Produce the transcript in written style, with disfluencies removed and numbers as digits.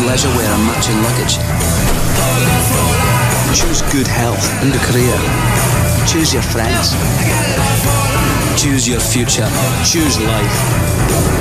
leisure wear and matching luggage. Choose good health and a career. Choose your friends. Choose your future. Choose life.